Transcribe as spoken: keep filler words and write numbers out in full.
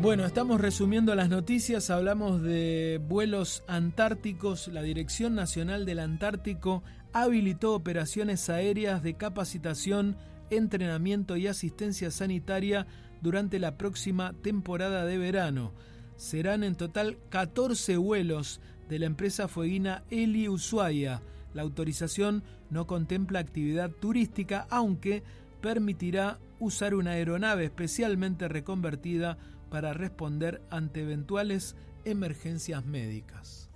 Bueno, estamos resumiendo las noticias, hablamos de vuelos antárticos. La Dirección Nacional del Antártico habilitó operaciones aéreas de capacitación, entrenamiento y asistencia sanitaria durante la próxima temporada de verano. Serán en total catorce vuelos de la empresa fueguina Heli Ushuaia. La autorización no contempla actividad turística, aunque permitirá usar una aeronave especialmente reconvertida para responder ante eventuales emergencias médicas.